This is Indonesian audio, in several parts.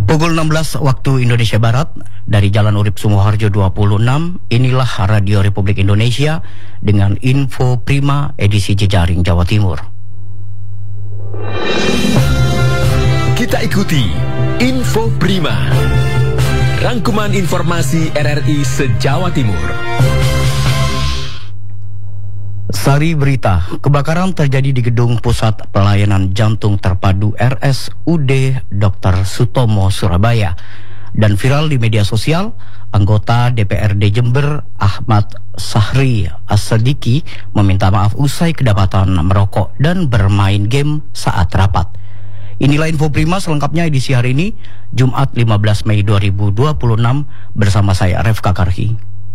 Pukul 16 waktu Indonesia Barat dari Jalan Urip Sumoharjo 26, inilah Radio Republik Indonesia dengan info prima edisi jejaring Jawa Timur. Kita ikuti Info Prima, rangkuman informasi RRI se-Jawa Timur. Sari berita, kebakaran terjadi di Gedung Pusat Pelayanan Jantung Terpadu RSUD Dr. Sutomo, Surabaya. Dan viral di media sosial, anggota DPRD Jember Ahmad Sahri As-Sadiki meminta maaf usai kedapatan merokok dan bermain game saat rapat. Inilah info prima selengkapnya edisi hari ini, Jumat 15 Mei 2026, bersama saya Refka Karhi.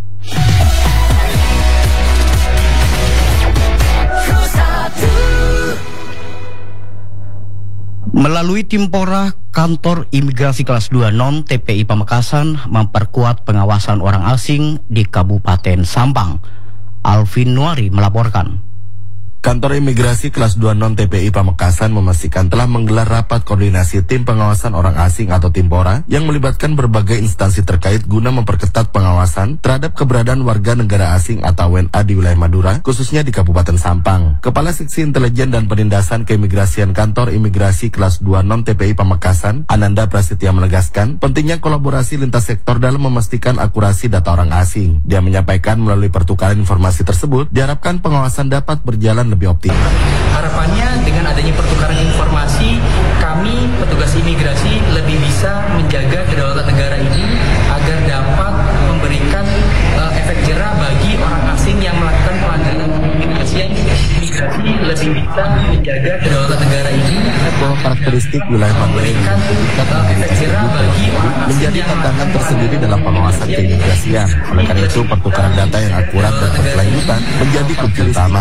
Melalui Timpora, kantor imigrasi kelas 2 non-TPI Pamekasan memperkuat pengawasan orang asing di Kabupaten Sampang. Alvin Nuari melaporkan. Kantor Imigrasi Kelas 2 Non-TPI Pamekasan memastikan telah menggelar rapat koordinasi tim pengawasan orang asing atau Timpora yang melibatkan berbagai instansi terkait guna memperketat pengawasan terhadap keberadaan warga negara asing atau WNA di wilayah Madura, khususnya di Kabupaten Sampang. Kepala Seksi Intelijen dan Penindasan Keimigrasian Kantor Imigrasi Kelas 2 Non-TPI Pamekasan, Ananda Prasetya menegaskan pentingnya kolaborasi lintas sektor dalam memastikan akurasi data orang asing. Dia menyampaikan melalui pertukaran informasi tersebut, diharapkan pengawasan dapat berjalan lebih optimal. Harapannya dengan adanya pertukaran informasi, kami petugas imigrasi lebih bisa menjaga kedaulatan negara ini agar dapat memberikan efek jerah bagi orang asing yang melakukan pelanggaran imigrasi. Imigrasi lebih bisa menjaga kedaulatan negara ini bahwa karakteristik wilayah Madura efek jerah bagi orang asing menjadi tantangan tersendiri dalam pengawasan keimigrasian. Oleh karena itu, pertukaran data yang akurat dan berkelanjutan menjadi kunci utama.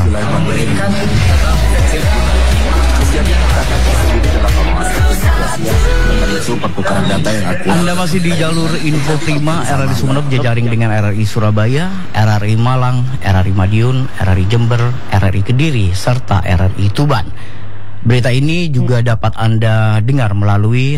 Anda masih di jalur info prima RRI Sumeneb jejaring dengan RRI Surabaya, RRI Malang, RRI Madiun, RRI Jember, RRI Kediri, serta RRI Tuban. Berita ini juga dapat Anda dengar melalui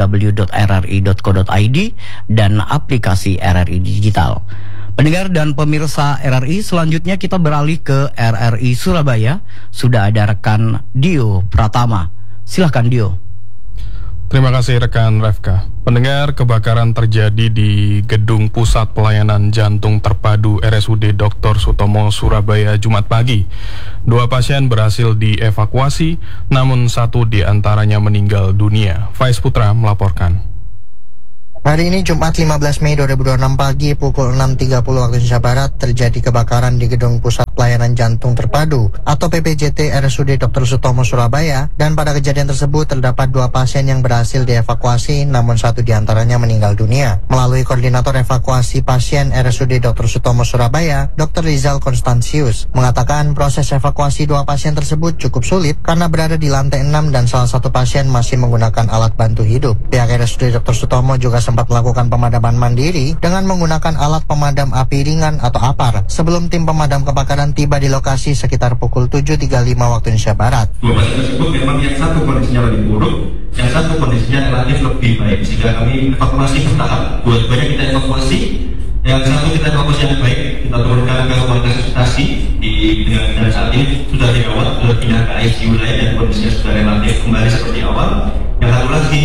www.rri.co.id dan aplikasi RRI Digital. Pendengar dan pemirsa RRI, selanjutnya kita beralih ke RRI Surabaya. Sudah ada rekan Dio Pratama. Silahkan Dio. Terima kasih rekan Refka. Pendengar, kebakaran terjadi di Gedung Pusat Pelayanan Jantung Terpadu RSUD Dr. Sutomo, Surabaya, Jumat pagi. 2 pasien berhasil dievakuasi, namun 1 diantaranya meninggal dunia. Faiz Putra melaporkan. Hari ini Jumat 15 Mei 2026 pagi pukul 6.30 waktu Indonesia Barat terjadi kebakaran di Gedung Pusat Pelayanan Jantung Terpadu atau PPJT RSUD Dr. Sutomo, Surabaya, dan pada kejadian tersebut terdapat 2 pasien yang berhasil dievakuasi, namun 1 diantaranya meninggal dunia. Melalui koordinator evakuasi pasien RSUD Dr. Sutomo, Surabaya, Dr. Rizal Konstansius mengatakan proses evakuasi 2 pasien tersebut cukup sulit karena berada di lantai 6 dan salah satu pasien masih menggunakan alat bantu hidup. Pihak RSUD Dr. Sutomo juga sempat melakukan pemadaman mandiri dengan menggunakan alat pemadam api ringan atau APAR sebelum tim pemadam kebakaran tiba di lokasi sekitar pukul 7.35 waktu Indonesia Barat. 2 pasien tersebut memang yang satu kondisinya lebih buruk, yang satu kondisinya relatif lebih baik, sehingga kami evakuasi bertahap. Dua-duanya kita evakuasi, yang satu kita evakuasi yang baik, kita turunkan ke ruang resusitasi dan saat ini sudah dirawat, sudah pindah ke ICU lain dan kondisinya sudah relatif kembali seperti awal. Yang satu lagi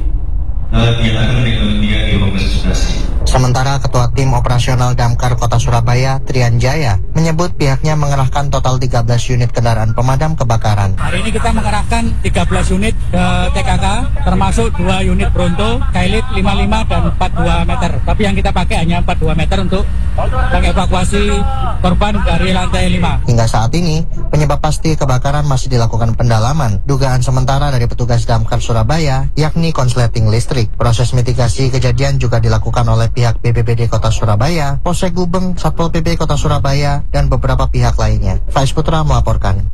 dinyatakan meninggal dunia di ruang resusitasi. Sementara Ketua Tim Operasional Damkar Kota Surabaya, Trian Jaya, menyebut pihaknya mengerahkan total 13 unit kendaraan pemadam kebakaran. Hari ini kita mengerahkan 13 unit ke TKK, termasuk 2 unit Bronto, Kailit 55 dan 42 meter. Tapi yang kita pakai hanya 42 meter untuk mengevakuasi korban dari lantai 5. Hingga saat ini, penyebab pasti kebakaran masih dilakukan pendalaman. Dugaan sementara dari petugas Damkar Surabaya, yakni konsleting listrik. Proses mitigasi kejadian juga dilakukan oleh pihak BPBD Kota Surabaya, Polsek Gubeng, Satpol PP Kota Surabaya, dan beberapa pihak lainnya. Faiz Putra melaporkan.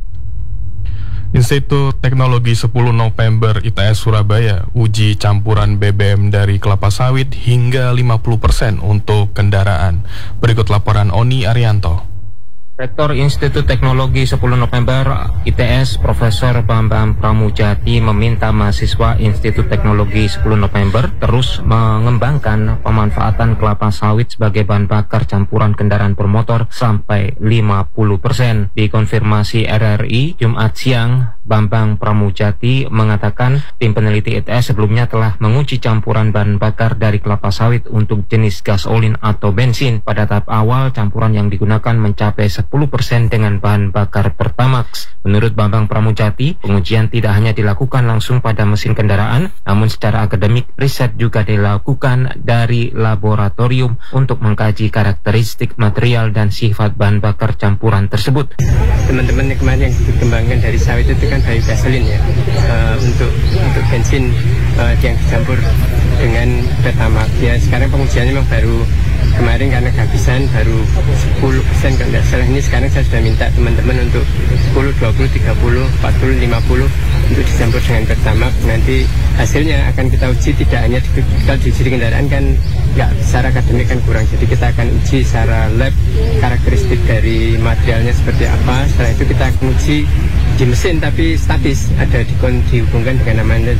Institut Teknologi 10 November ITS Surabaya uji campuran BBM dari kelapa sawit hingga 50% untuk kendaraan. Berikut laporan Oni Arianto. Rektor Institut Teknologi 10 November ITS Profesor Bambang Pramujati meminta mahasiswa Institut Teknologi 10 November terus mengembangkan pemanfaatan kelapa sawit sebagai bahan bakar campuran kendaraan bermotor sampai 50%. Dikonfirmasi RRI Jumat siang, Bambang Pramujati mengatakan tim peneliti ITS sebelumnya telah menguji campuran bahan bakar dari kelapa sawit untuk jenis gasolin atau bensin. Pada tahap awal, campuran yang digunakan mencapai 10% dengan bahan bakar Pertamax. Menurut Bambang Pramujati, pengujian tidak hanya dilakukan langsung pada mesin kendaraan, namun secara akademik, riset juga dilakukan dari laboratorium untuk mengkaji karakteristik material dan sifat bahan bakar campuran tersebut. Teman-teman kemarin yang dikembangkan dari sawit itu kan biogasolin ya, untuk bensin yang dicampur dengan Pertamax. Ya sekarang pengujiannya memang baru kemarin karena kehabisan baru 10% kalau tidak salah. Ini sekarang saya sudah minta teman-teman untuk 10, 20, 30, 40, 50 untuk dicampur dengan Pertamax. Nanti hasilnya akan kita uji, tidak hanya kalau diuji di kendaraan kan nggak, secara akademik kan kurang. Jadi kita akan uji secara lab karakteristik dari materialnya seperti apa. Setelah itu kita akan uji di mesin tapi statis, ada dihubungkan dengan namanya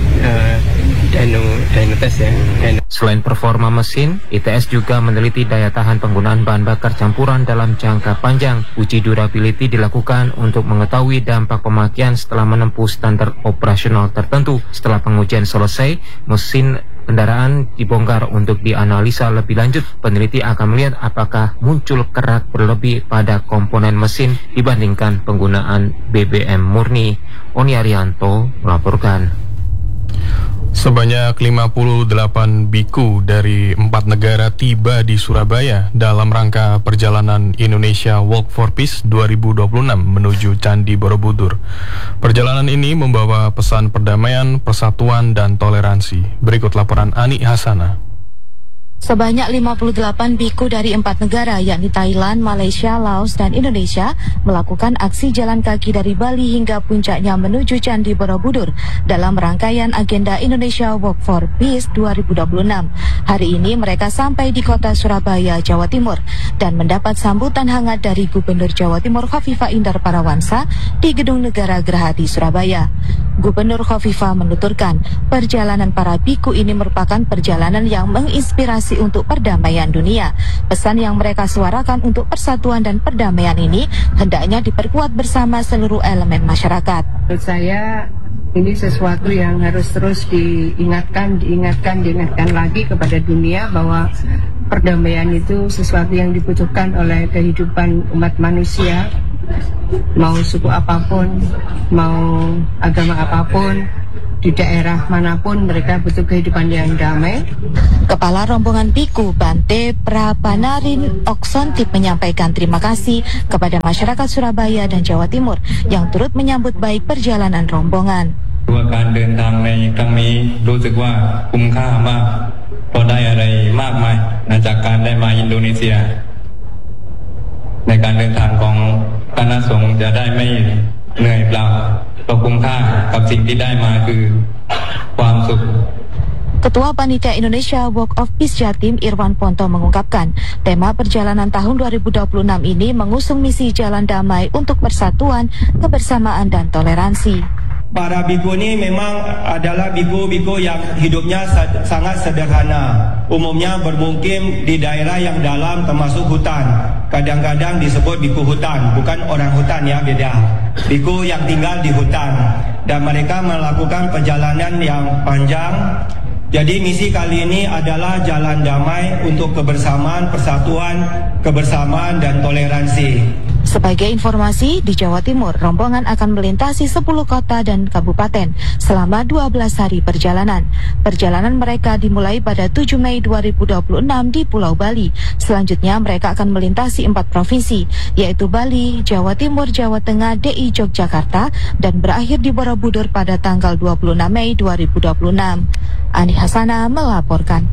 dyno test ya. Selain performa mesin, ITS juga meneliti daya tahan penggunaan bahan bakar campuran dalam jangka panjang. Uji durability dilakukan untuk mengetahui dampak pemakaian setelah menempuh standar operasional tertentu. Setelah pengujian selesai, mesin kendaraan dibongkar untuk dianalisa lebih lanjut. Peneliti akan melihat apakah muncul kerak berlebih pada komponen mesin dibandingkan penggunaan BBM murni. Oni Arianto melaporkan. Sebanyak 58 biku dari 4 negara tiba di Surabaya dalam rangka perjalanan Indonesia Walk for Peace 2026 menuju Candi Borobudur. Perjalanan ini membawa pesan perdamaian, persatuan, dan toleransi. Berikut laporan Ani Hasana. Sebanyak 58 biku dari 4 negara yakni Thailand, Malaysia, Laos, dan Indonesia melakukan aksi jalan kaki dari Bali hingga puncaknya menuju Candi Borobudur dalam rangkaian agenda Indonesia Walk for Peace 2026. Hari ini mereka sampai di kota Surabaya, Jawa Timur dan mendapat sambutan hangat dari Gubernur Jawa Timur Khofifah Indar Parawansa di Gedung Negara Gerahadi Surabaya. Gubernur Khofifah menuturkan perjalanan para biku ini merupakan perjalanan yang menginspirasi untuk perdamaian dunia. Pesan yang mereka suarakan untuk persatuan dan perdamaian ini hendaknya diperkuat bersama seluruh elemen masyarakat. Menurut saya ini sesuatu yang harus terus diingatkan lagi kepada dunia bahwa perdamaian itu sesuatu yang dibutuhkan oleh kehidupan umat manusia, mau suku apapun, mau agama apapun. Di daerah manapun mereka butuh kehidupan yang damai. Kepala rombongan biku Bante Prapanarin Oksontip menyampaikan terima kasih kepada masyarakat Surabaya dan Jawa Timur yang turut menyambut baik perjalanan rombongan. การเดินทางในครั้งนี้รู้สึกว่าคุ้มค่ามากเพราะได้อะไรมากมายจากการได้มาอินโดนีเซียในการเดินทางของคณะสงฆ์จะได้ไม่เหนื่อยเปล่าเพราะคุ้มค่ากับสิ่งที่ได้มาคือความสุข Ketua Panitia Indonesia Walk of Peace Jatim Irwan Ponto mengungkapkan, tema perjalanan tahun 2026 ini mengusung misi jalan damai untuk persatuan, kebersamaan, dan toleransi. Para biku ini memang adalah biku-biku yang hidupnya sangat sederhana. Umumnya bermukim di daerah yang dalam termasuk hutan. Kadang-kadang disebut biku hutan, bukan orang hutan ya, beda. Biku yang tinggal di hutan. Dan mereka melakukan perjalanan yang panjang. Jadi misi kali ini adalah jalan damai untuk kebersamaan, persatuan, kebersamaan, dan toleransi. Sebagai informasi, di Jawa Timur, rombongan akan melintasi 10 kota dan kabupaten selama 12 hari perjalanan. Perjalanan mereka dimulai pada 7 Mei 2026 di Pulau Bali. Selanjutnya mereka akan melintasi 4 provinsi, yaitu Bali, Jawa Timur, Jawa Tengah, DI Yogyakarta, dan berakhir di Borobudur pada tanggal 26 Mei 2026. Ani Hasana melaporkan.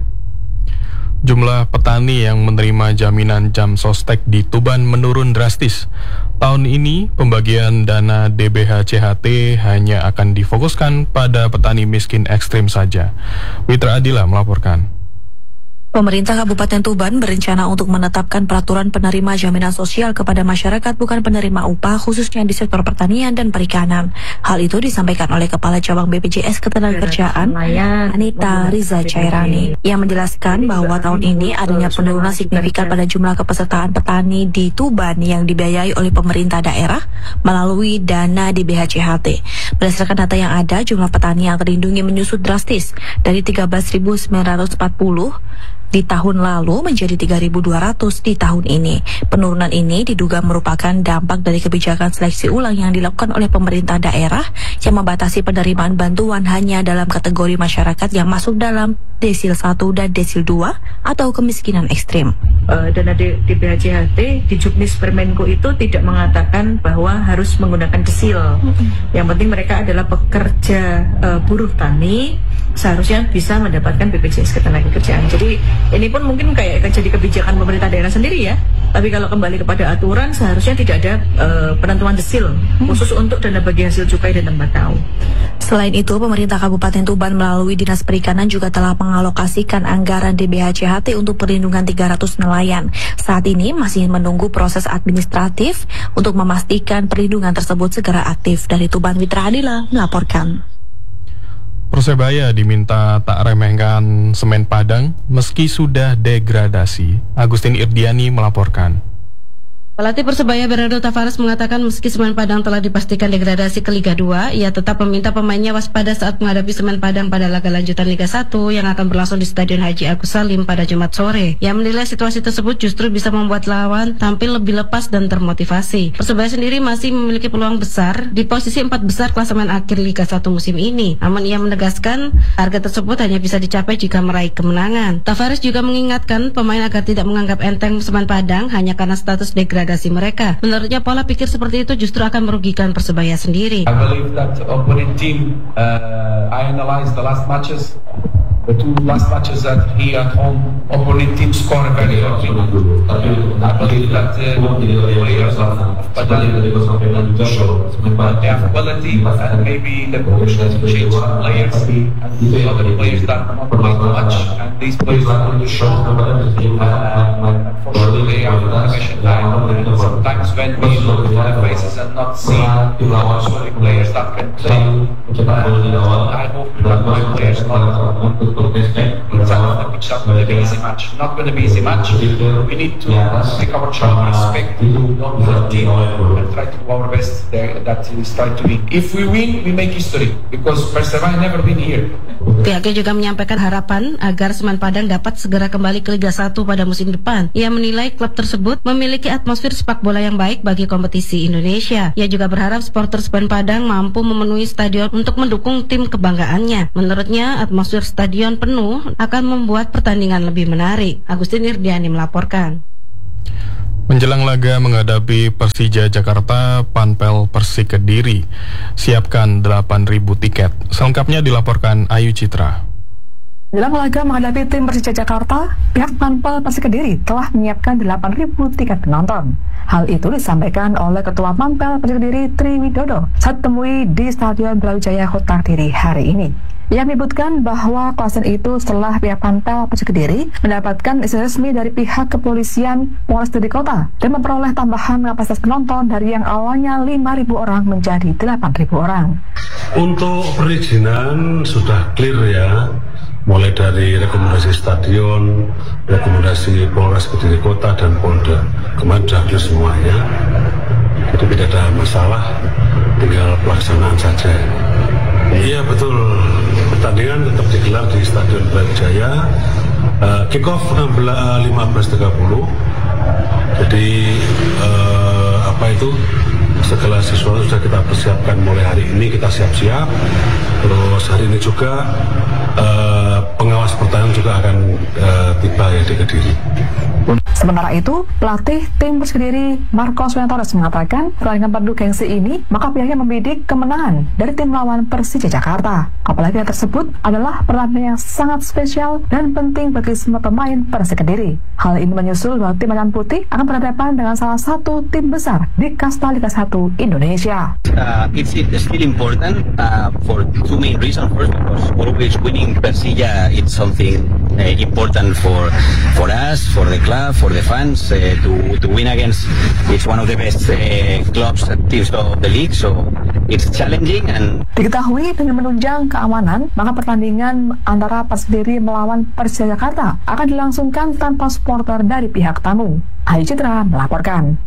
Jumlah petani yang menerima jaminan jam sostek di Tuban menurun drastis. Tahun ini, pembagian dana DBH CHT hanya akan difokuskan pada petani miskin ekstrim saja. Witra Adila melaporkan. Pemerintah Kabupaten Tuban berencana untuk menetapkan peraturan penerima jaminan sosial kepada masyarakat bukan penerima upah khususnya di sektor pertanian dan perikanan. Hal itu disampaikan oleh Kepala Cabang BPJS Ketenagakerjaan Anita Riza Cairani yang menjelaskan bahwa tahun ini adanya penurunan signifikan pada jumlah kepesertaan petani di Tuban yang dibiayai oleh pemerintah daerah melalui dana di BHCHT. Berdasarkan data yang ada, jumlah petani yang terlindungi menyusut drastis dari 13.940 di tahun lalu menjadi 3.200 di tahun ini. Penurunan ini diduga merupakan dampak dari kebijakan seleksi ulang yang dilakukan oleh pemerintah daerah yang membatasi penerimaan bantuan hanya dalam kategori masyarakat yang masuk dalam desil 1 dan desil 2 atau kemiskinan ekstrim. Dana di BHCHT di Juknis Permenko itu tidak mengatakan bahwa harus menggunakan desil. Yang penting mereka adalah pekerja buruh tani, seharusnya bisa mendapatkan BPJS Ketenagakerjaan. Jadi ini pun mungkin kayak jadi kebijakan pemerintah daerah sendiri ya. Tapi kalau kembali kepada aturan seharusnya tidak ada penentuan desil khusus untuk dana bagi hasil cukai dan tembakau. Selain itu, pemerintah Kabupaten Tuban melalui Dinas Perikanan juga telah mengalokasikan anggaran di BHCHT untuk perlindungan 300 nelayan. Saat ini masih menunggu proses administratif untuk memastikan perlindungan tersebut segera aktif. Dari Tuban, Witra Adila melaporkan. Persebaya diminta tak remehkan semen Padang meski sudah degradasi. Agustin Irdiani melaporkan. Pelatih Persebaya Bernardo Tavares mengatakan meski Semen Padang telah dipastikan degradasi ke Liga 2, ia tetap meminta pemainnya waspada saat menghadapi Semen Padang pada laga lanjutan Liga 1 yang akan berlangsung di Stadion Haji Agus Salim pada Jumat sore. Ia menilai situasi tersebut justru bisa membuat lawan tampil lebih lepas dan termotivasi. Persebaya sendiri masih memiliki peluang besar di posisi 4 besar klasemen akhir Liga 1 musim ini. Namun ia menegaskan target tersebut hanya bisa dicapai jika meraih kemenangan. Tavares juga mengingatkan pemain agar tidak menganggap enteng Semen Padang hanya karena status degradasi mereka. Menurutnya pola pikir seperti itu justru akan merugikan Persebaya sendiri. I believe that opponent team, I analyzed the last matches. The two last matches that he at home, opponent team scored very early. I believe that players of Padang to show they have quality and maybe the coach has to change some players and other players that not play too much and these players are going to show. Unfortunately, after the division line, sometimes when we look at the faces and not see sorry players that can play, I hope that my players not it's not going to be easy match. Not going to be easy match. We need to take our job, respect the team, and try to do our best there. That is try to win. If we win, we make history because Persebaya never been here. Pihaknya juga menyampaikan harapan agar Semen Padang dapat segera kembali ke Liga 1 pada musim depan. Ia menilai klub tersebut memiliki atmosfer sepak bola yang baik bagi kompetisi Indonesia. Ia juga berharap supporter Semen Padang mampu memenuhi stadion untuk mendukung tim kebanggaannya. Menurutnya, atmosfer stadion penuh akan membuat pertandingan lebih menarik. Agustin Irdiani melaporkan. Menjelang laga menghadapi Persija Jakarta, Panpel Persik Kediri siapkan 8.000 tiket. Selengkapnya dilaporkan Ayu Citra. Dalam laga menghadapi tim Persija Jakarta, pihak Panpel Persik Kediri telah menyiapkan 8.000 tiket penonton. Hal itu disampaikan oleh Ketua Panpel Persik Kediri Tri Widodo saat temui di Stadion Brawijaya Kota Kediri hari ini. Ia menyebutkan bahwa kawasan itu setelah pihak Panpel Persik Kediri mendapatkan izin resmi dari pihak kepolisian Polres Kediri Kota dan memperoleh tambahan kapasitas penonton dari yang awalnya 5.000 orang menjadi 8.000 orang. Untuk perizinan sudah clear ya, mulai dari rekomendasi stadion, rekomendasi Polres Kediri Kota dan Polda. Kemarin sudah clear semuanya, jadi tidak ada masalah, tinggal pelaksanaan saja. Iya betul, pertandingan tetap digelar di Stadion Brawijaya, kick off 15.30. Jadi segala sesuatu sudah kita persiapkan mulai hari ini, kita siap-siap. Terus hari ini juga pengawas pertandingan juga akan tiba ya di Kediri. Sementara itu, pelatih tim Persik Marcos Torres mengatakan pertandingan padu gengsi ini maka pihaknya membidik kemenangan dari tim lawan Persija Jakarta. Apalagi yang tersebut adalah pertandingan yang sangat spesial dan penting bagi semua pemain Persik Kediri. Hal ini menyusul bahwa tim Macan Putih akan berhadapan dengan salah satu tim besar di kasta Liga 1 Indonesia. It's still important for two main reasons. First, because always winning Persija it's something important for us, for the club, for the fans to win against it's one of the best clubs teams of the league, so it's challenging. And diketahui dengan menunjang keamanan, maka pertandingan antara Persik melawan Persija Jakarta akan dilangsungkan tanpa supporter dari pihak tamu. Ayu Citra melaporkan.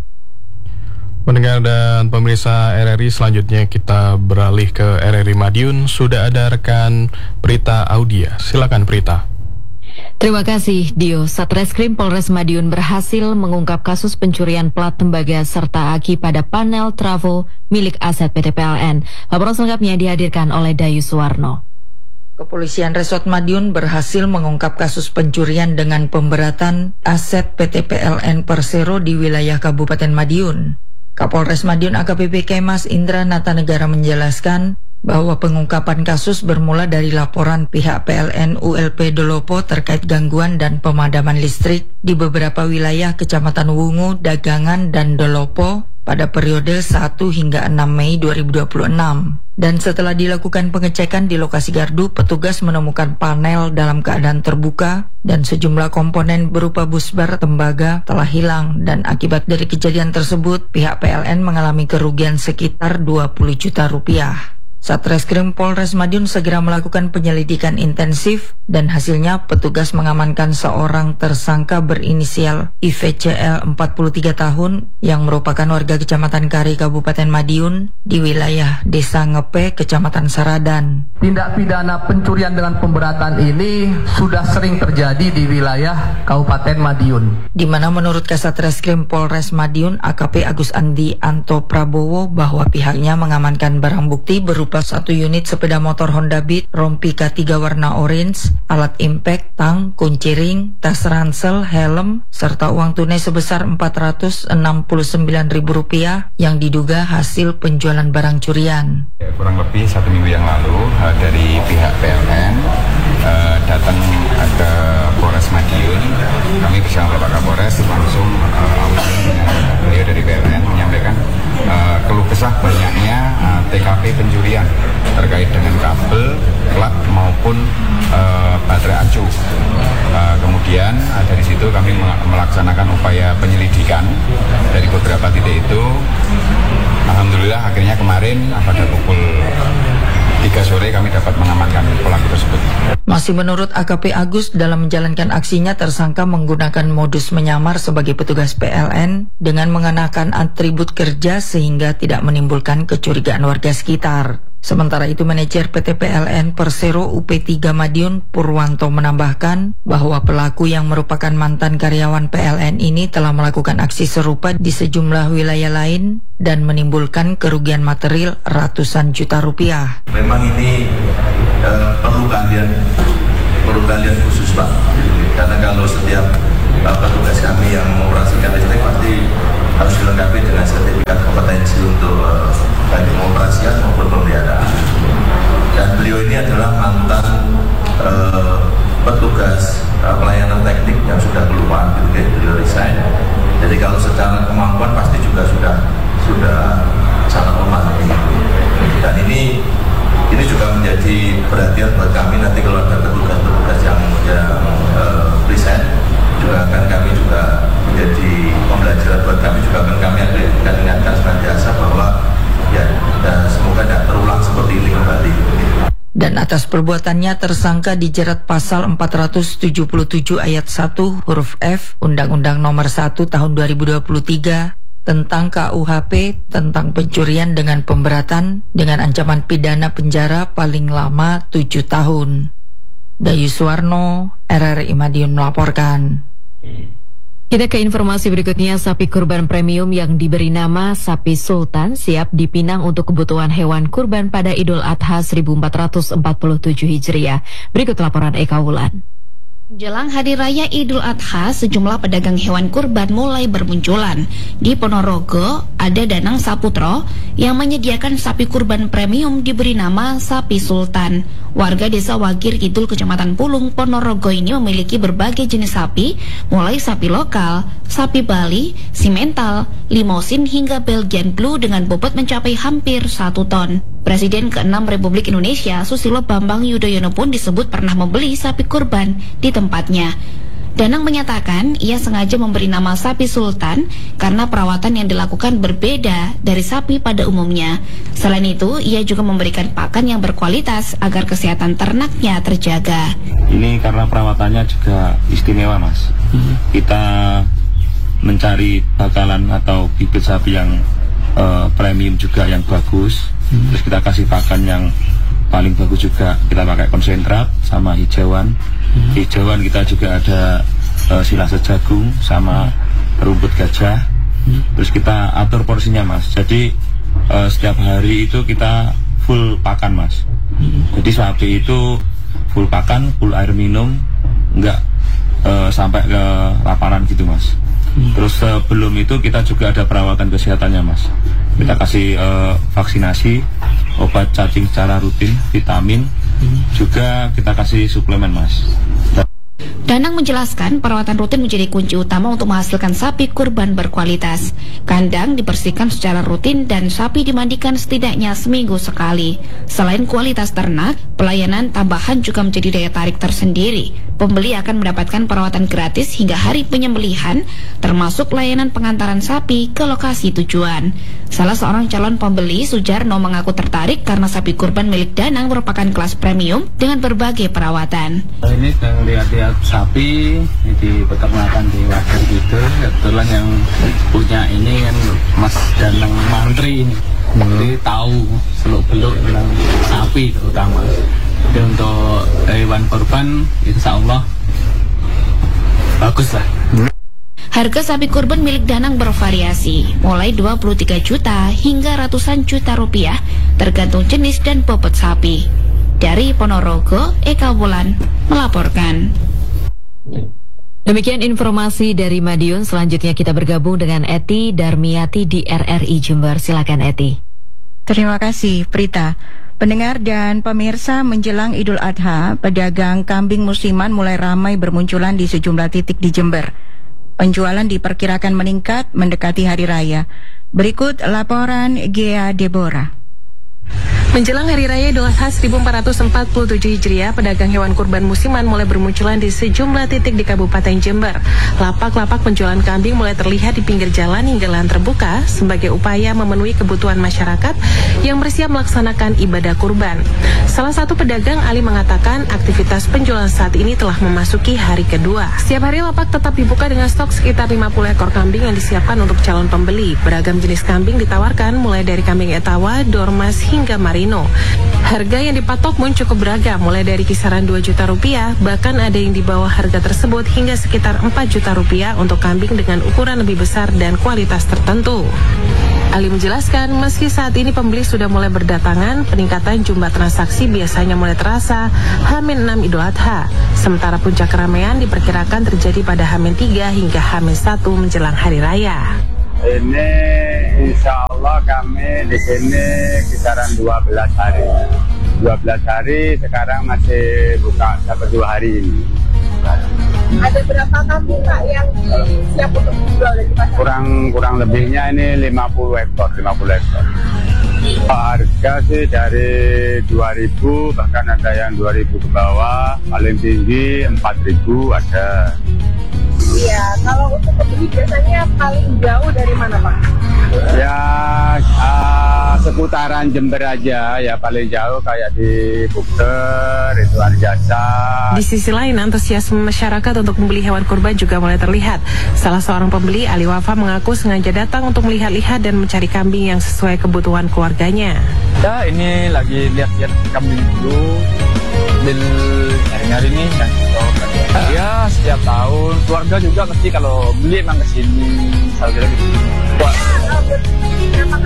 Pendengar dan pemirsa RRI, selanjutnya kita beralih ke RRI Madiun. Sudah ada rekan Prita Audia. Silakan Prita. Terima kasih, Dio. Satreskrim Polres Madiun berhasil mengungkap kasus pencurian plat tembaga serta aki pada panel trafo milik aset PT PLN. Laporan selengkapnya dihadirkan oleh Dayu Suwarno. Kepolisian Resort Madiun berhasil mengungkap kasus pencurian dengan pemberatan aset PT PLN Persero di wilayah Kabupaten Madiun. Kapolres Madiun AKBP Kemas Indra Natanegara menjelaskan bahwa pengungkapan kasus bermula dari laporan pihak PLN ULP Dolopo terkait gangguan dan pemadaman listrik di beberapa wilayah Kecamatan Wungu, Dagangan, dan Dolopo pada periode 1 hingga 6 Mei 2026. Dan setelah dilakukan pengecekan di lokasi gardu, petugas menemukan panel dalam keadaan terbuka dan sejumlah komponen berupa busbar tembaga telah hilang, dan akibat dari kejadian tersebut pihak PLN mengalami kerugian sekitar 20 juta rupiah. Satreskrim Polres Madiun segera melakukan penyelidikan intensif dan hasilnya petugas mengamankan seorang tersangka berinisial IVCL 43 tahun yang merupakan warga Kecamatan Kari Kabupaten Madiun di wilayah Desa Ngepe Kecamatan Saradan. Tindak pidana pencurian dengan pemberatan ini sudah sering terjadi di wilayah Kabupaten Madiun, di mana menurut Kasatreskrim Polres Madiun AKP Agus Andi Anto Prabowo bahwa pihaknya mengamankan barang bukti berupa 1 unit sepeda motor Honda Beat, rompi K3 warna orange, alat impact, tang, kunci ring, tas ransel, helm, serta uang tunai sebesar Rp469.000 yang diduga hasil penjualan barang curian. Kurang lebih 1 minggu yang lalu dari pihak PLN datang ke Polres Madiun. Kami bersama Bapak Kapolres langsung beliau dari PLN menyampaikan keluh kesah banyaknya TKP pencurian terkait dengan kabel, plat maupun baterai acu. Kemudian dari situ kami melaksanakan upaya penyelidikan dari beberapa titik itu. Alhamdulillah akhirnya kemarin pada pukul 3 sore kami dapat mengamankan pelaku tersebut. Masih menurut AKP Agus, dalam menjalankan aksinya tersangka menggunakan modus menyamar sebagai petugas PLN dengan mengenakan atribut kerja sehingga tidak menimbulkan kecurigaan warga sekitar. Sementara itu manajer PT PLN Persero UP3 Madiun Purwanto menambahkan bahwa pelaku yang merupakan mantan karyawan PLN ini telah melakukan aksi serupa di sejumlah wilayah lain dan menimbulkan kerugian material ratusan juta rupiah. Memang ini perlu kalian khusus Pak, karena kalau setiap petugas kami yang mengoperasikan listrik pasti harus dilengkapi dengan sertifikat kompetensi untuk baik pengoperasian maupun pemeliharaan. Dan beliau ini adalah mantan petugas pelayanan teknik yang sudah keluar, gitu, beliau resign. Jadi kalau secara kemampuan pasti juga sudah sangat lemah. Dan ini juga menjadi perhatian buat kami nanti kalau ada petugas-petugas yang resign, juga akan kami juga menjadi pembelajaran buat kami, juga akan kami akan ingatkan senantiasa bahwa ya semoga tidak terulang seperti ini kembali. Dan atas perbuatannya tersangka dijerat pasal 477 ayat 1 huruf F Undang-Undang Nomor 1 Tahun 2023 tentang KUHP tentang pencurian dengan pemberatan dengan ancaman pidana penjara paling lama 7 tahun. Dayu Suwarno, RRI Madiun melaporkan. Kita ke informasi berikutnya. Sapi kurban premium yang diberi nama sapi Sultan siap dipinang untuk kebutuhan hewan kurban pada Idul Adha 1447 Hijriah. Berikut laporan Eka Wulan. Jelang Hari Raya Idul Adha, sejumlah pedagang hewan kurban mulai bermunculan. Di Ponorogo, ada Danang Saputro yang menyediakan sapi kurban premium diberi nama Sapi Sultan. Warga desa Wagir Kidul, Kecamatan Pulung, Ponorogo ini memiliki berbagai jenis sapi, mulai sapi lokal, sapi Bali, simental, limosin hingga Belgian Blue dengan bobot mencapai hampir 1 ton. Presiden ke-6 Republik Indonesia, Susilo Bambang Yudhoyono pun disebut pernah membeli sapi kurban di tempatnya. Danang menyatakan ia sengaja memberi nama Sapi Sultan karena perawatan yang dilakukan berbeda dari sapi pada umumnya. Selain itu, ia juga memberikan pakan yang berkualitas agar kesehatan ternaknya terjaga. Ini karena perawatannya juga istimewa, Mas. Kita mencari bakalan atau bibit sapi yang premium juga yang bagus. Terus kita kasih pakan yang paling bagus juga. Kita pakai konsentrat sama hijauan. Hijauan kita juga ada silase jagung sama rumput gajah. Terus kita atur porsinya, Mas. Jadi setiap hari itu kita full pakan, Mas. Jadi sapi itu full pakan, full air minum, enggak sampai ke laparan gitu, Mas. Terus sebelum itu kita juga ada perawatan kesehatannya, Mas. Kita kasih vaksinasi, obat cacing secara rutin, vitamin, juga kita kasih suplemen, Mas. Danang menjelaskan perawatan rutin menjadi kunci utama untuk menghasilkan sapi kurban berkualitas. Kandang dibersihkan secara rutin dan sapi dimandikan setidaknya seminggu sekali. Selain kualitas ternak, pelayanan tambahan juga menjadi daya tarik tersendiri. Pembeli akan mendapatkan perawatan gratis hingga hari penyembelihan, termasuk layanan pengantaran sapi ke lokasi tujuan. Salah seorang calon pembeli, Sujarno, mengaku tertarik karena sapi kurban milik Danang merupakan kelas premium dengan berbagai perawatan. Ini sedang lihat-lihat sapi di peternakan di Wagir gitu. Kebetulan yang punya ini kan Mas Danang Mantri ini. Jadi tahu seluk-beluk tentang sapi terutama. Jadi untuk hewan kurban insya Allah bagus lah. Harga sapi kurban milik Danang bervariasi, mulai 23 juta hingga ratusan juta rupiah, tergantung jenis dan bobot sapi. Dari Ponorogo, Eka Wulan melaporkan. Demikian informasi dari Madiun. Selanjutnya kita bergabung dengan Eti Darmiati di RRI Jember. Silakan, Eti. Terima kasih, Prita. Pendengar dan pemirsa, menjelang Idul Adha, pedagang kambing musiman mulai ramai bermunculan di sejumlah titik di Jember. Penjualan diperkirakan meningkat mendekati Hari Raya. Berikut laporan Gea Deborah. Menjelang Hari Raya Idul Adha 1447 Hijriah, pedagang hewan kurban musiman mulai bermunculan di sejumlah titik di Kabupaten Jember. Lapak-lapak penjualan kambing mulai terlihat di pinggir jalan hingga lahan terbuka sebagai upaya memenuhi kebutuhan masyarakat yang bersiap melaksanakan ibadah kurban. Salah satu pedagang, Ali, mengatakan aktivitas penjualan saat ini telah memasuki hari kedua. Setiap hari lapak tetap dibuka dengan stok sekitar 50 ekor kambing yang disiapkan untuk calon pembeli. Beragam jenis kambing ditawarkan mulai dari kambing etawa, dormas, hingga marino. Harga yang dipatok pun cukup beragam, mulai dari kisaran 2 juta rupiah, bahkan ada yang di bawah harga tersebut hingga sekitar 4 juta rupiah untuk kambing dengan ukuran lebih besar dan kualitas tertentu. Ali menjelaskan, meski saat ini pembeli sudah mulai berdatangan, peningkatan jumlah transaksi biasanya mulai terasa H-6 Idul Adha. Sementara puncak keramaian diperkirakan terjadi pada H-3 hingga H-1 menjelang Hari Raya. Ini insya Allah kami di sini kisaran 12 hari. 12 hari sekarang masih buka sampai 2 hari ini. Ada berapa kambing Pak yang siap untuk dijual dari pasar? Kurang lebihnya ini 50 ekor. Harga sih dari 2.000, bahkan ada yang 2.000 ke bawah, paling tinggi 4.000 ada. Iya, kalau untuk pembeli biasanya paling jauh dari mana, Pak? Ya, seputaran Jember aja, ya paling jauh kayak di Bukter, itu Arjasa. Di sisi lain, antusiasme masyarakat untuk membeli hewan kurban juga mulai terlihat. Salah seorang pembeli, Ali Wafa, mengaku sengaja datang untuk melihat-lihat dan mencari kambing yang sesuai kebutuhan keluarganya. Ya, ini lagi lihat-lihat kambing dulu. Nyari-nyari nih kan. Ya, setiap tahun keluarga juga mesti kalau beli emang kesini selalu gitu.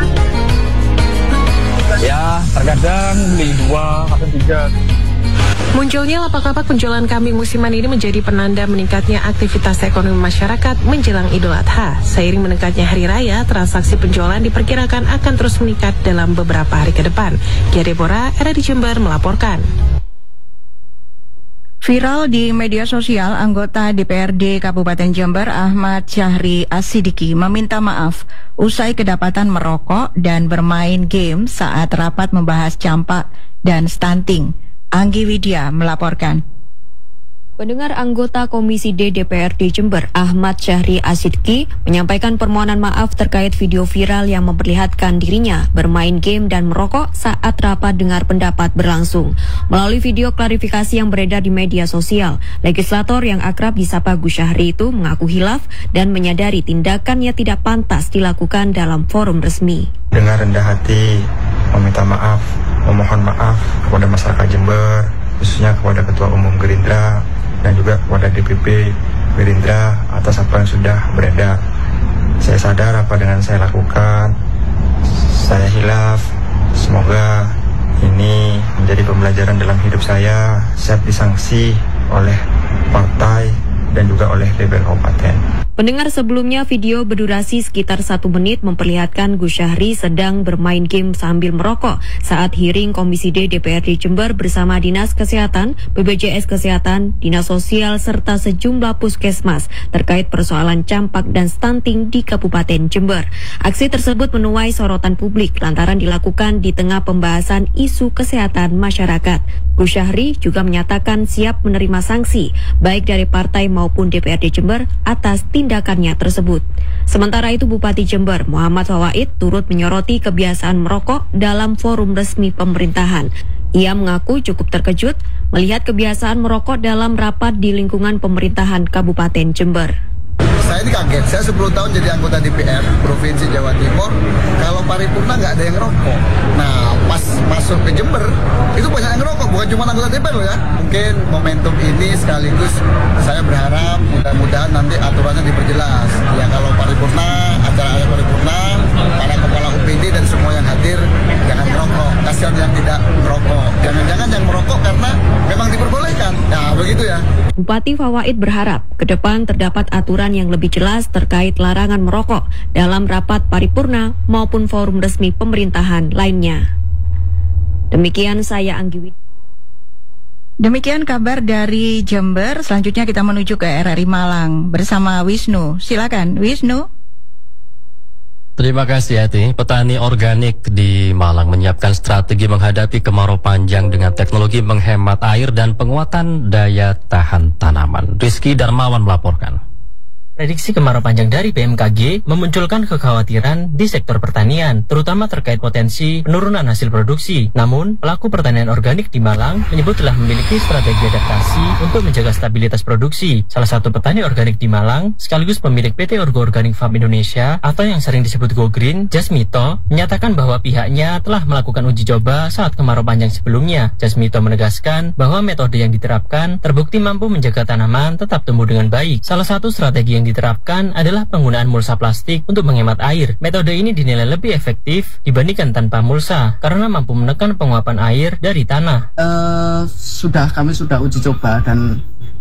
Ya, terkadang beli 2 atau 3. Munculnya lapak-lapak penjualan kambing musiman ini menjadi penanda meningkatnya aktivitas ekonomi masyarakat menjelang Idul Adha. Seiring meningkatnya hari raya, transaksi penjualan diperkirakan akan terus meningkat dalam beberapa hari ke depan. Gia Deborah, RRI Jember melaporkan. Viral di media sosial, anggota DPRD Kabupaten Jember Ahmad Syahri Asidiki meminta maaf usai kedapatan merokok dan bermain game saat rapat membahas campak dan stunting. Anggi Widya melaporkan. Pendengar anggota Komisi D DPRD Jember, Ahmad Syahri Asidiki, menyampaikan permohonan maaf terkait video viral yang memperlihatkan dirinya bermain game dan merokok saat rapat dengar pendapat berlangsung. Melalui video klarifikasi yang beredar di media sosial, legislator yang akrab disapa Gus Syahri itu mengaku hilaf dan menyadari tindakannya tidak pantas dilakukan dalam forum resmi. Dengan rendah hati, meminta maaf, memohon maaf kepada masyarakat Jember, khususnya kepada Ketua Umum Gerindra dan juga kepada DPP Gerindra atas apa yang sudah beredar. Saya sadar apa yang saya lakukan, saya hilaf. Semoga ini menjadi pembelajaran dalam hidup saya, siap disanksi oleh partai dan juga oleh DPR Kabupaten. Pendengar, sebelumnya video berdurasi sekitar 1 menit memperlihatkan Gus Syahri sedang bermain game sambil merokok saat hearing Komisi D DPRD Jember bersama Dinas Kesehatan, BPJS Kesehatan, Dinas Sosial, serta sejumlah puskesmas terkait persoalan campak dan stunting di Kabupaten Jember. Aksi tersebut menuai sorotan publik lantaran dilakukan di tengah pembahasan isu kesehatan masyarakat. Gus Syahri juga menyatakan siap menerima sanksi, baik dari partai maupun DPRD Jember atas tindakannya tersebut. Sementara itu, Bupati Jember Muhammad Fawaid turut menyoroti kebiasaan merokok dalam forum resmi pemerintahan. Ia mengaku cukup terkejut melihat kebiasaan merokok dalam rapat di lingkungan pemerintahan Kabupaten Jember. Saya ini kaget, saya 10 tahun jadi anggota DPR Provinsi Jawa Timur, kalau paripurna nggak ada yang rokok. Nah, pas masuk ke Jember, itu banyak yang rokok, bukan cuma anggota DPR loh ya. Mungkin momentum ini sekaligus saya berharap mudah-mudahan nanti aturannya diperjelas. Ya kalau paripurna, acara paripurna, para kepala UPD dan semua yang hadir jangan merokok. Kasihan yang tidak merokok. Jangan-jangan yang merokok karena memang diperbolehkan. Nah, begitu ya. Bupati Fawaid berharap ke depan terdapat aturan yang lebih jelas terkait larangan merokok dalam rapat paripurna maupun forum resmi pemerintahan lainnya. Demikian saya Anggi Widya. Demikian kabar dari Jember. Selanjutnya kita menuju ke RRI Malang bersama Wisnu. Silakan Wisnu. Terima kasih Ati. Petani organik di Malang menyiapkan strategi menghadapi kemarau panjang dengan teknologi menghemat air dan penguatan daya tahan tanaman. Rizky Darmawan melaporkan. Prediksi kemarau panjang dari BMKG memunculkan kekhawatiran di sektor pertanian, terutama terkait potensi penurunan hasil produksi. Namun, pelaku pertanian organik di Malang menyebut telah memiliki strategi adaptasi untuk menjaga stabilitas produksi. Salah satu petani organik di Malang, sekaligus pemilik PT Orgo Organic Farm Indonesia atau yang sering disebut Go Green, Jasmito, menyatakan bahwa pihaknya telah melakukan uji coba saat kemarau panjang sebelumnya. Jasmito menegaskan bahwa metode yang diterapkan terbukti mampu menjaga tanaman tetap tumbuh dengan baik. Salah satu strategi yang diterapkan adalah penggunaan mulsa plastik untuk menghemat air. Metode ini dinilai lebih efektif dibandingkan tanpa mulsa karena mampu menekan penguapan air dari tanah. Kami sudah uji coba dan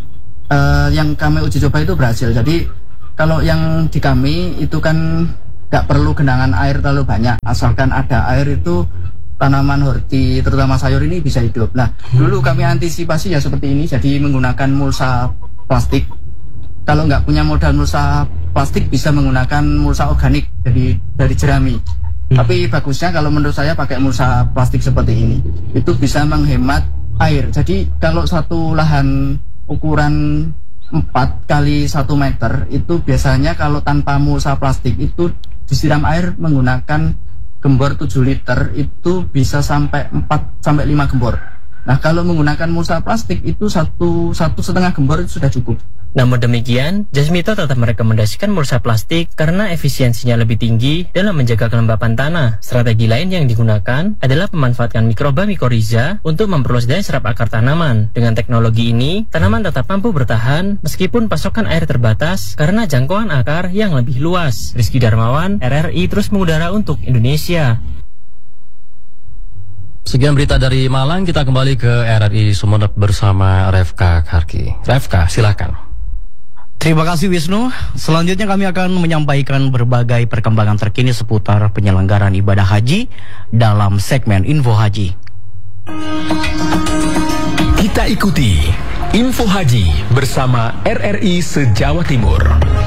yang kami uji coba itu berhasil. Jadi kalau yang di kami itu kan nggak perlu genangan air terlalu banyak, asalkan ada air itu tanaman horti terutama sayur ini bisa hidup. Nah, dulu kami antisipasi ya seperti ini, jadi menggunakan mulsa plastik. Kalau nggak punya modal mulsa plastik bisa menggunakan mulsa organik dari jerami. Tapi bagusnya kalau menurut saya pakai mulsa plastik seperti ini. Itu bisa menghemat air. Jadi kalau satu lahan ukuran 4 kali 1 meter itu biasanya kalau tanpa mulsa plastik itu disiram air menggunakan gembor 7 liter itu bisa sampai 4 sampai 5 gembor. Nah, kalau menggunakan mulsa plastik itu satu setengah gembor itu sudah cukup. Namun demikian, Jasmito tetap merekomendasikan mulsa plastik karena efisiensinya lebih tinggi dalam menjaga kelembapan tanah. Strategi lain yang digunakan adalah memanfaatkan mikroba mikoriza untuk memperluas daya serap akar tanaman. Dengan teknologi ini, tanaman tetap mampu bertahan meskipun pasokan air terbatas karena jangkauan akar yang lebih luas. Rizky Darmawan, RRI terus mengudara untuk Indonesia. Sekian berita dari Malang, kita kembali ke RRI Sumeneb bersama Refka Karki. Refka, silakan. Terima kasih Wisnu. Selanjutnya kami akan menyampaikan berbagai perkembangan terkini seputar penyelenggaraan ibadah haji dalam segmen Info Haji. Kita ikuti Info Haji bersama RRI se-Jawa Timur.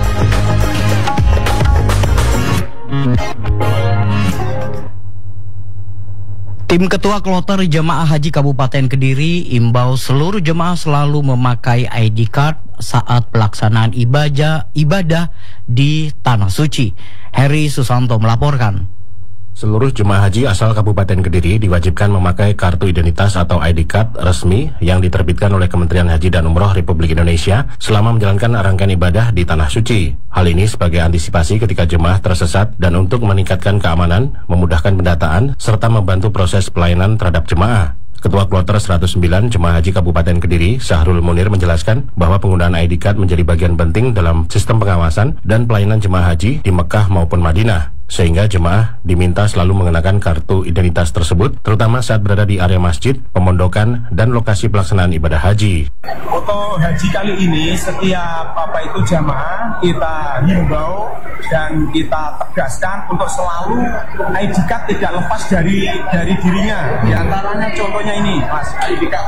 Tim Ketua Kloter Jemaah Haji Kabupaten Kediri imbau seluruh jemaah selalu memakai ID card saat pelaksanaan ibadah di Tanah Suci. Heri Susanto melaporkan. Seluruh jemaah haji asal Kabupaten Kediri diwajibkan memakai kartu identitas atau ID card resmi yang diterbitkan oleh Kementerian Haji dan Umroh Republik Indonesia selama menjalankan rangkaian ibadah di Tanah Suci. Hal ini sebagai antisipasi ketika jemaah tersesat dan untuk meningkatkan keamanan, memudahkan pendataan, serta membantu proses pelayanan terhadap jemaah. Ketua Kloter 109 Jemaah Haji Kabupaten Kediri, Syahrul Munir menjelaskan bahwa penggunaan ID card menjadi bagian penting dalam sistem pengawasan dan pelayanan jemaah haji di Mekah maupun Madinah. Sehingga jemaah diminta selalu mengenakan kartu identitas tersebut, terutama saat berada di area masjid, pemondokan, dan lokasi pelaksanaan ibadah haji. Untuk haji kali ini, setiap jamaah kita himbau dan kita tegaskan untuk selalu ID card tidak lepas dari dirinya. Di antaranya contohnya ini, Mas, ID card.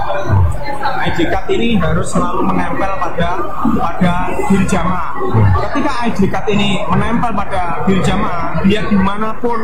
ID card ini harus selalu menempel pada diri jamaah. Ketika ID card ini menempel pada diri jamaah, biar dimanapun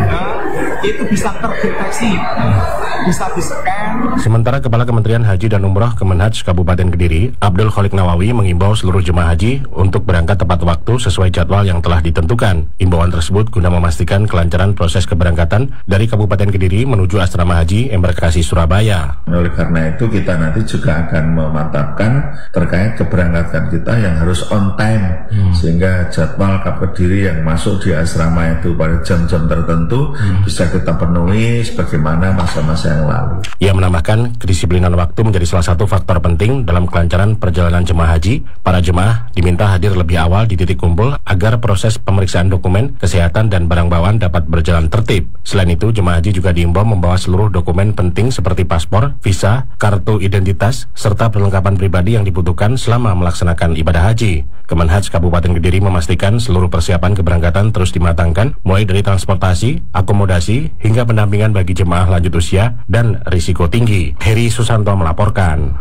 itu bisa terdeteksi, bisa di-scan. Sementara Kepala Kementerian Haji dan Umroh Kemenhaj Kabupaten Kediri, Abdul Khalik Nawawi mengimbau seluruh jemaah haji untuk berangkat tepat waktu sesuai jadwal yang telah ditentukan. Imbauan tersebut guna memastikan kelancaran proses keberangkatan dari Kabupaten Kediri menuju Asrama Haji Embarkasi Surabaya. Oleh karena itu kita nanti juga akan memantapkan terkait keberangkatan kita yang harus on time, sehingga jadwal Kediri yang masuk di asrama itu pada jam-jam tertentu bisa kita penuhi sebagaimana masa-masa yang lalu. Ia menambahkan kedisiplinan waktu menjadi salah satu faktor penting dalam kelancaran perjalanan jemaah haji. Para jemaah diminta hadir lebih awal di titik kumpul agar proses pemeriksaan dokumen, kesehatan, dan barang bawaan dapat berjalan tertib. Selain itu, jemaah haji juga diimbau membawa seluruh dokumen penting seperti paspor, visa, kartu identitas, serta perlengkapan pribadi yang dibutuhkan selama melaksanakan ibadah haji. Kemenhaj Kabupaten Kediri memastikan seluruh persiapan keberangkatan terus dimatangkan, mulai dari transportasi, akomodasi, hingga pendampingan bagi jemaah lanjut usia dan risiko tinggi. Heri Susanto melaporkan.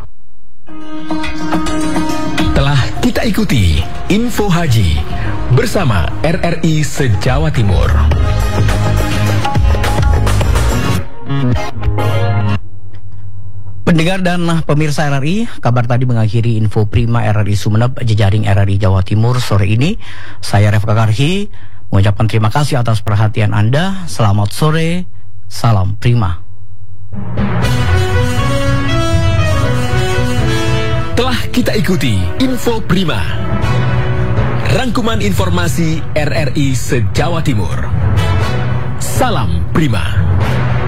Telah kita ikuti Info Haji bersama RRI se-Jawa Timur. Pendengar dan pemirsa RRI, kabar tadi mengakhiri Info Prima RRI Sumeneb, jejaring RRI Jawa Timur sore ini. Saya Refka Karhi mengucapkan terima kasih atas perhatian Anda. Selamat sore, salam Prima. Telah kita ikuti Info Prima, rangkuman informasi RRI se-Jawa Timur. Salam Prima.